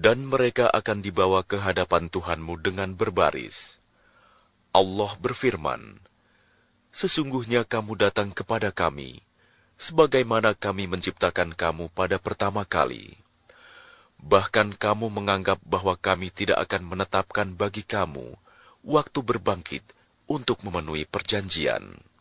dan mereka akan dibawa ke hadapan Tuhanmu dengan berbaris. Allah berfirman, sesungguhnya kamu datang kepada kami, sebagaimana kami menciptakan kamu pada pertama kali. Bahkan kamu menganggap bahwa kami tidak akan menetapkan bagi kamu waktu berbangkit untuk memenuhi perjanjian.